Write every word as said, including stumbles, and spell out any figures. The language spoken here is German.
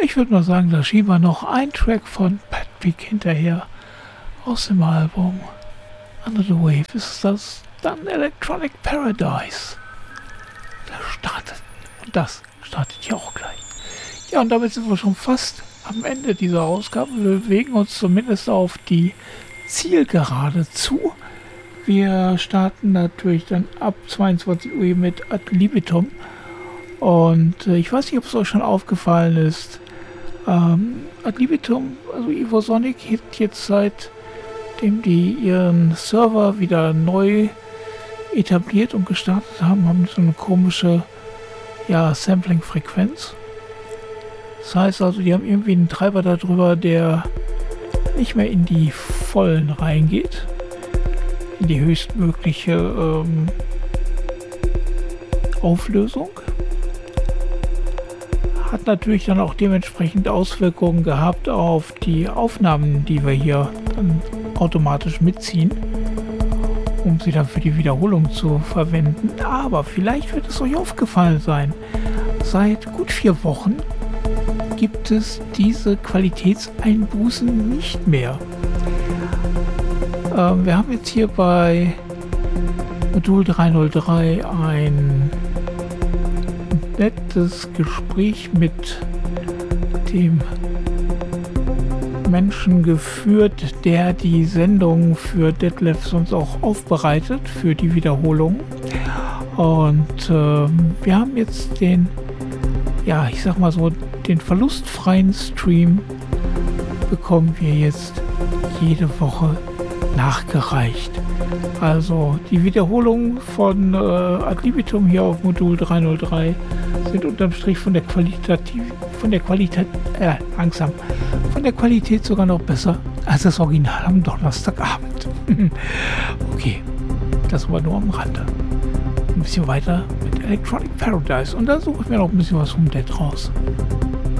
Ich würde mal sagen, da schieben wir noch ein Track von Pat Peak hinterher aus dem Album Under the Wave. Ist das dann Electronic Paradise? Das startet. Und das startet ja auch gleich. Ja, und damit sind wir schon fast am Ende dieser Ausgabe. Wir bewegen uns zumindest auf die Zielgerade zu. Wir starten natürlich dann ab zweiundzwanzig Uhr mit Ad libitum. Und äh, ich weiß nicht, ob es euch schon aufgefallen ist. Ähm, Ad libitum, also Evosonic, hat jetzt seitdem die ihren Server wieder neu etabliert und gestartet haben, haben so eine komische ja, Sampling-Frequenz. Das heißt also, die haben irgendwie einen Treiber darüber, der nicht mehr in die Vollen reingeht, in die höchstmögliche ähm, Auflösung. Hat natürlich dann auch dementsprechend Auswirkungen gehabt auf die Aufnahmen, die wir hier dann automatisch mitziehen, um sie dann für die Wiederholung zu verwenden. Aber vielleicht wird es euch aufgefallen sein, seit gut vier Wochen gibt es diese Qualitätseinbußen nicht mehr. Ähm, wir haben jetzt hier bei Modul dreihundertdrei ein nettes Gespräch mit dem Menschen geführt, der die Sendung für Detlef sonst auch aufbereitet für die Wiederholung. Und äh, wir haben jetzt den, ja, ich sag mal so, den verlustfreien Stream bekommen wir jetzt jede Woche nachgereicht. Also die Wiederholungen von äh, Ad libitum hier auf Modul dreihundertdrei sind unterm Strich von der Qualität, von der Qualität, äh, langsam, von der Qualität sogar noch besser als das Original am Donnerstagabend. Okay, das war nur am Rande. Ein bisschen weiter mit Electronic Paradise und da suche ich mir noch ein bisschen was vom Dead raus.